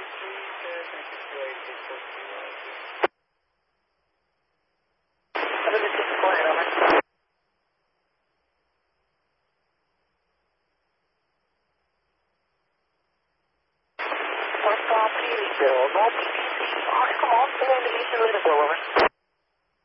Come on, 10 to Houston, let it go, over.